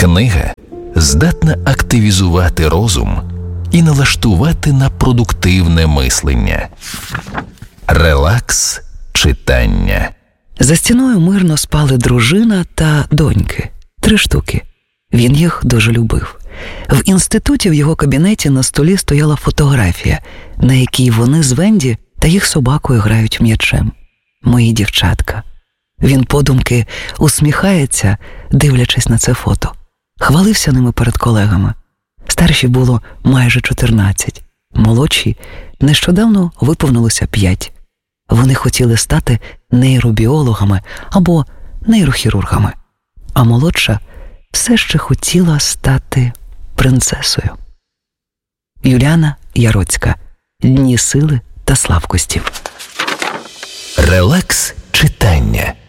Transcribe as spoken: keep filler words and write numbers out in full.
Книга здатна активізувати розум і налаштувати на продуктивне мислення. Релакс читання. За стіною мирно спали дружина та доньки. Три штуки. Він їх дуже любив. В інституті в його кабінеті на столі стояла фотографія, на якій вони з Венді та їх собакою грають м'ячем. Мої дівчатка. Він подумки усміхається, дивлячись на це фото. Хвалився ними перед колегами. Старші було майже чотирнадцять. Молодші нещодавно виповнилося п'ять. Вони хотіли стати нейробіологами або нейрохірургами. А молодша все ще хотіла стати принцесою. Юліана Яроцька. Дні сили та слабкості. Релакс читання.